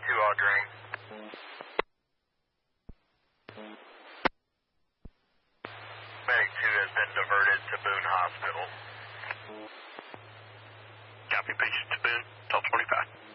2 Audrey. Medic 2 has been diverted to Boone Hospital. Copy, patient to Boone, 1225.